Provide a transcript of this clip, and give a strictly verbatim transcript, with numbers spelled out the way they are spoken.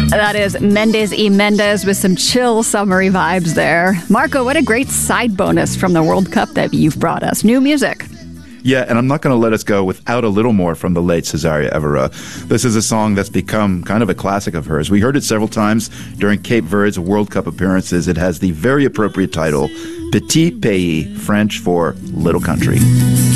That is Mendes y Mendes with some chill summery vibes there. Marco, what a great side bonus from the World Cup that you've brought us. New music. Yeah, and I'm not going to let us go without a little more from the late Cesaria Evora. This is a song that's become kind of a classic of hers. We heard it several times during Cape Verde's World Cup appearances. It has the very appropriate title, Petit Pays, French for Little Country.